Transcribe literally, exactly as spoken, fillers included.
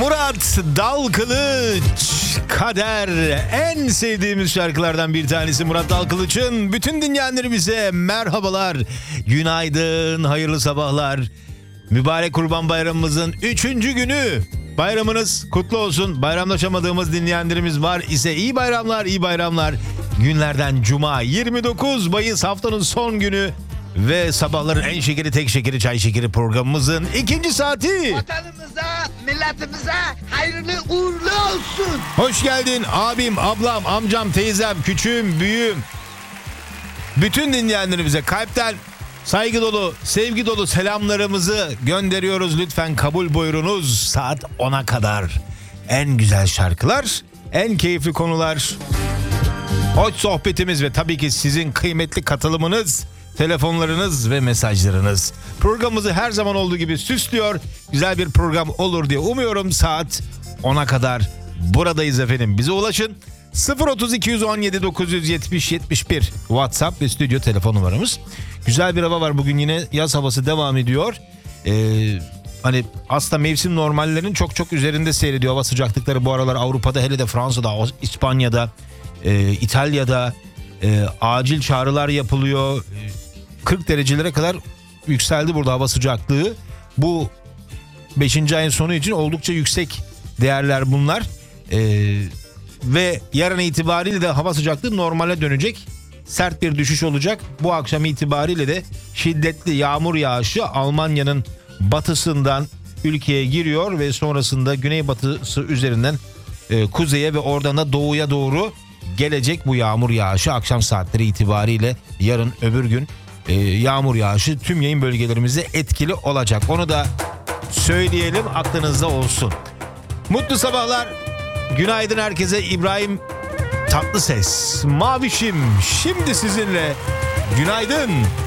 Murat Dalkılıç, Kader, en sevdiğimiz şarkılardan bir tanesi Murat Dalkılıç'ın. Bütün dinleyenlerimize merhabalar, günaydın, hayırlı sabahlar. Mübarek Kurban Bayramımızın üçüncü günü. Bayramınız kutlu olsun. Bayramlaşamadığımız dinleyenlerimiz var ise iyi bayramlar, iyi bayramlar. Günlerden Cuma, yirmi dokuz Mayıs, haftanın son günü. Ve sabahların en şekeri, tek şekeri, çay şekeri programımızın ikinci saati. Vatanımıza, milletimize hayırlı uğurlu olsun. Hoş geldin abim, ablam, amcam, teyzem, küçüğüm, büyüğüm. Bütün dinleyenlerimize kalpten saygı dolu, sevgi dolu selamlarımızı gönderiyoruz. Lütfen kabul buyurunuz. Saat ona kadar en güzel şarkılar, en keyifli konular, hoş sohbetimiz ve tabii ki sizin kıymetli katılımınız, telefonlarınız ve mesajlarınız programımızı her zaman olduğu gibi süslüyor. Güzel bir program olur diye umuyorum. Saat ona kadar buradayız efendim. Bize ulaşın. sıfır otuz iki on yedi dokuz yüz yetmiş yetmiş bir WhatsApp ve stüdyo telefon numaramız. Güzel bir hava var bugün, yine yaz havası devam ediyor. Ee, hani aslında mevsim normallerinin çok çok üzerinde seyrediyor hava sıcaklıkları bu aralar Avrupa'da, hele de Fransa'da, İspanya'da, e, İtalya'da e, acil çağrılar yapılıyor. kırk derecelere kadar yükseldi burada hava sıcaklığı. Bu beşinci ayın sonu için oldukça yüksek değerler bunlar. Ee, ve yarın itibariyle de hava sıcaklığı normale dönecek. Sert bir düşüş olacak. Bu akşam itibariyle de şiddetli yağmur yağışı Almanya'nın batısından ülkeye giriyor ve sonrasında güneybatısı üzerinden e, kuzeye ve oradan da doğuya doğru gelecek bu yağmur yağışı. Akşam saatleri itibariyle yarın öbür gün e, yağmur yağışı tüm yayın bölgelerimizde etkili olacak. Onu da söyleyelim, aklınızda olsun. Mutlu sabahlar. Günaydın herkese. İbrahim Tatlıses, Mavişim şimdi sizinle. Günaydın.